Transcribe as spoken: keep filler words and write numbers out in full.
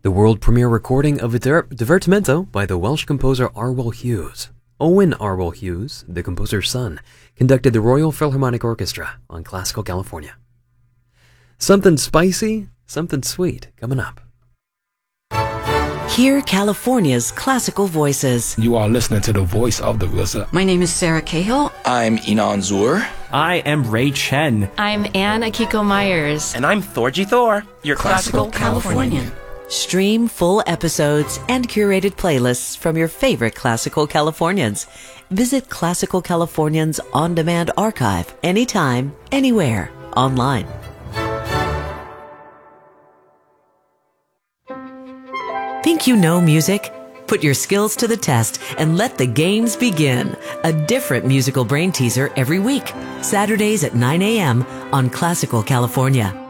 The world premiere recording of Diver- Divertimento by the Welsh composer Arwell Hughes. Owen Arwell Hughes, the composer's son, conducted the Royal Philharmonic Orchestra on Classical California. Something spicy, something sweet coming up. Hear California's classical voices. You are listening to the voice of the R Z A. My name is Sarah Cahill. I'm Inan Zur. I am Ray Chen. I'm Anne Akiko Myers. And I'm Thorgy Thor, your classical, classical Californian. Californian. Stream full episodes and curated playlists from your favorite Classical Californians. Visit Classical Californians on-demand archive anytime, anywhere, online. Think you know music? Put your skills to the test and let the games begin. A different musical brain teaser every week. Saturdays at nine a.m. on Classical California.